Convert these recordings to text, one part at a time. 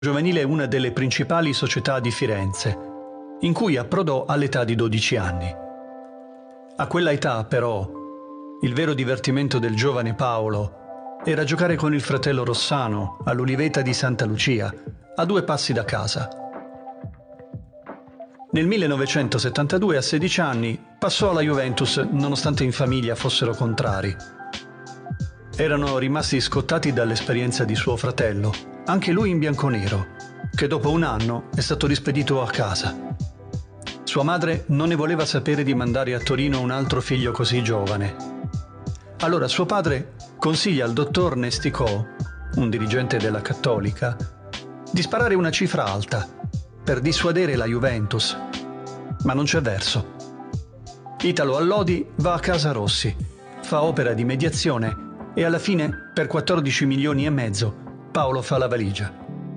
giovanile una delle principali società di Firenze, in cui approdò all'età di 12 anni. A quella età, però, il vero divertimento del giovane Paolo era giocare con il fratello Rossano all'Uliveta di Santa Lucia, a 2 passi da casa. Nel 1972, a 16 anni, passò alla Juventus nonostante in famiglia fossero contrari. Erano rimasti scottati dall'esperienza di suo fratello, anche lui in bianconero, che dopo un anno è stato rispedito a casa. Sua madre non ne voleva sapere di mandare a Torino un altro figlio così giovane. Allora suo padre consiglia al dottor Nesticò, un dirigente della Cattolica, di sparare una cifra alta per dissuadere la Juventus, ma non c'è verso. Italo Allodi va a casa Rossi, fa opera di mediazione e alla fine, per 14 milioni e mezzo, Paolo fa la valigia.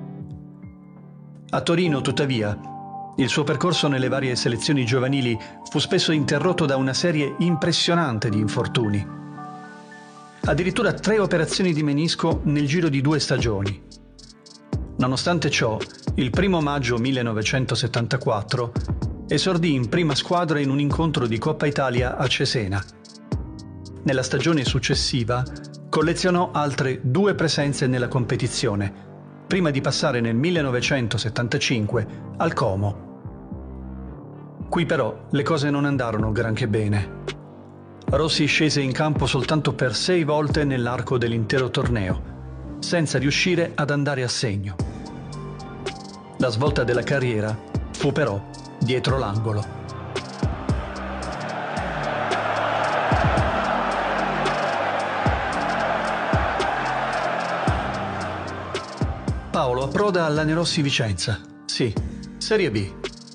A Torino, tuttavia, il suo percorso nelle varie selezioni giovanili fu spesso interrotto da una serie impressionante di infortuni. Addirittura 3 operazioni di menisco nel giro di 2 stagioni. Nonostante ciò, il 1 maggio 1974 esordì in prima squadra in un incontro di Coppa Italia a Cesena. Nella stagione successiva collezionò altre 2 presenze nella competizione, prima di passare nel 1975 al Como. Qui però le cose non andarono granché bene. Rossi scese in campo soltanto per 6 volte nell'arco dell'intero torneo, senza riuscire ad andare a segno. La svolta della carriera fu però dietro l'angolo. Paolo approda al Lanerossi Vicenza, sì, Serie B,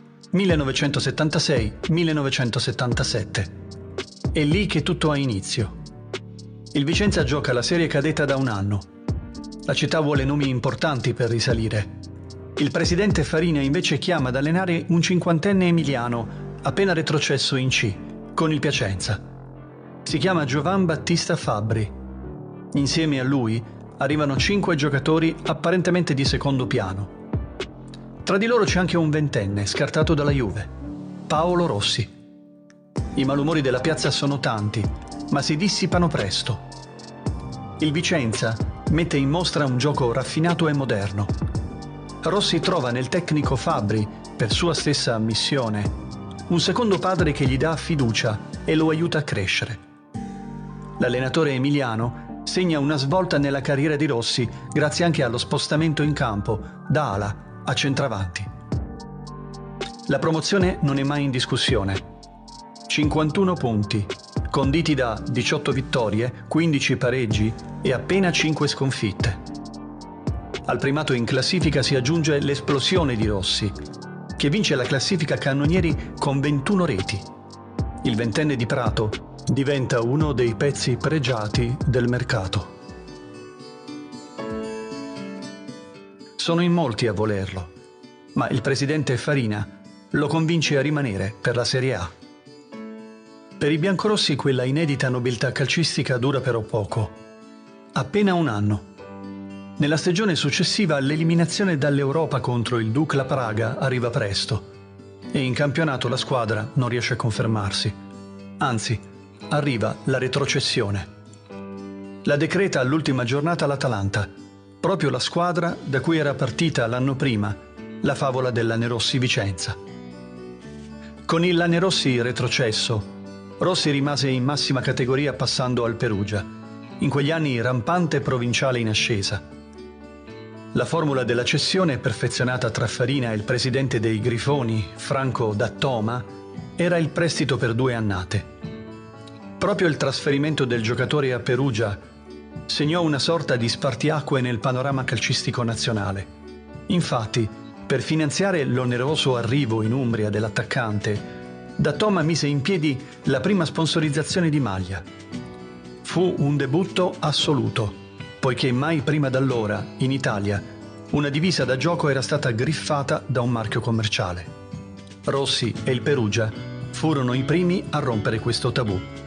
1976-1977. È lì che tutto ha inizio. Il Vicenza gioca la serie cadetta da un anno. La città vuole nomi importanti per risalire. Il presidente Farina invece chiama ad allenare un 50enne emiliano appena retrocesso in C, con il Piacenza. Si chiama Giovan Battista Fabbri. Insieme a lui arrivano 5 giocatori apparentemente di secondo piano. Tra di loro c'è anche un 20enne scartato dalla Juve, Paolo Rossi. I malumori della piazza sono tanti, ma si dissipano presto. Il Vicenza mette in mostra un gioco raffinato e moderno. Rossi trova nel tecnico Fabbri, per sua stessa ammissione, un secondo padre che gli dà fiducia e lo aiuta a crescere. L'allenatore emiliano segna una svolta nella carriera di Rossi grazie anche allo spostamento in campo da ala a centravanti. La promozione non è mai in discussione. 51 punti, conditi da 18 vittorie, 15 pareggi e appena 5 sconfitte. Al primato in classifica si aggiunge l'esplosione di Rossi, che vince la classifica cannonieri con 21 reti. Il 20enne di Prato diventa uno dei pezzi pregiati del mercato. Sono in molti a volerlo, ma il presidente Farina lo convince a rimanere per la Serie A. Per i biancorossi quella inedita nobiltà calcistica dura però poco, appena un anno. Nella stagione successiva l'eliminazione dall'Europa contro il Dukla Praga arriva presto e in campionato la squadra non riesce a confermarsi. Anzi, arriva la retrocessione. La decreta all'ultima giornata l'Atalanta, proprio la squadra da cui era partita l'anno prima la favola del Lanerossi Vicenza. Con il Lanerossi retrocesso, Rossi rimase in massima categoria passando al Perugia, in quegli anni rampante provinciale in ascesa. La formula della cessione, perfezionata tra Farina e il presidente dei Grifoni, Franco D'Attoma, era il prestito per 2 annate. Proprio il trasferimento del giocatore a Perugia segnò una sorta di spartiacque nel panorama calcistico nazionale. Infatti, per finanziare l'oneroso arrivo in Umbria dell'attaccante, D'Attoma mise in piedi la prima sponsorizzazione di maglia. Fu un debutto assoluto, poiché mai prima d'allora, in Italia, una divisa da gioco era stata griffata da un marchio commerciale. Rossi e il Perugia furono i primi a rompere questo tabù.